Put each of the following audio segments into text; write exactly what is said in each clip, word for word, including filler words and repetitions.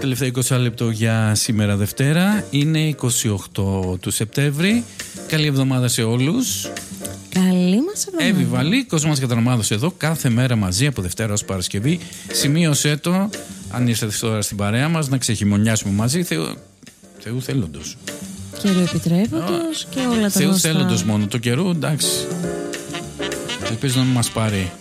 Τελευταίο είκοσι λεπτό για σήμερα Δευτέρα. Είναι είκοσι οκτώ του Σεπτέμβρη. Καλή εβδομάδα σε όλους. Καλή μας εβδομάδα. Εύη Βαλή, Κόσμος Κατανομάδος εδώ, κάθε μέρα μαζί από Δευτέρα ως Παρασκευή. Σημείωσέ το, αν ήρθατε τώρα στην παρέα μας, να ξεχειμονιάσουμε μαζί. Θεού, Θεού θέλοντος. Καιρού επιτρέποντος και όλα τα Θεού γνωστά. θέλοντος μόνο. Το καιρού, εντάξει. Ελπίζω να μην μας πάρει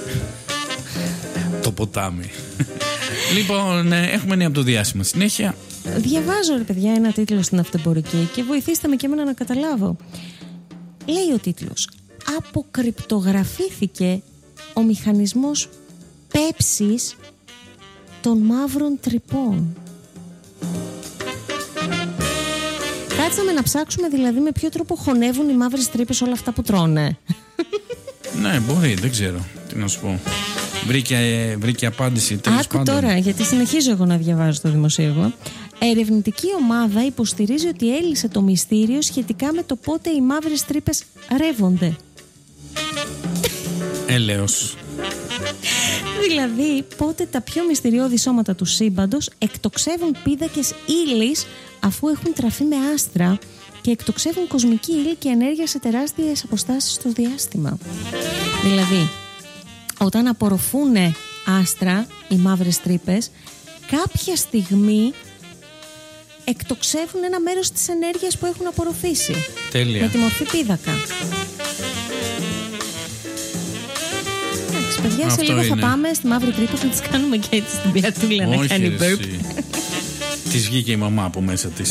το ποτάμι. Λοιπόν, έχουμε νέα από το διάσημο. Συνέχεια. Διαβάζω, ρε παιδιά, ένα τίτλο στην Αυτεμπορική και βοηθήστε με και εμένα να καταλάβω. Λέει ο τίτλος: αποκρυπτογραφήθηκε ο μηχανισμός πέψης των μαύρων τρυπών. Κάτσαμε να ψάξουμε δηλαδή με ποιο τρόπο χωνεύουν οι μαύρες τρύπες όλα αυτά που τρώνε. Ναι, μπορεί, δεν ξέρω τι να σου πω. Βρήκε, βρήκε απάντηση. Άκου τώρα, γιατί συνεχίζω εγώ να διαβάζω το δημοσίευμα. Ερευνητική ομάδα υποστηρίζει ότι έλυσε το μυστήριο σχετικά με το πότε οι μαύρες τρύπες ρεύονται. Έλεος. Δηλαδή, πότε τα πιο μυστηριώδη σώματα του σύμπαντος εκτοξεύουν πίδακες ύλης αφού έχουν τραφεί με άστρα και εκτοξεύουν κοσμική ύλη και ενέργεια σε τεράστιες αποστάσεις στο διάστημα. Δηλαδή, όταν απορροφούν άστρα οι μαύρες τρύπες, κάποια στιγμή εκτοξεύουν ένα μέρος της ενέργειας που έχουν απορροφήσει. Τέλεια. Με τη μορφή πίδακα. Εντάξει, παιδιά, Αυτό σε λίγο είναι. θα πάμε στη μαύρη τρύπα, θα τις κάνουμε και έτσι στην πιατούλα να κάνει μπέρπ. Της βγήκε η μαμά από μέσα της.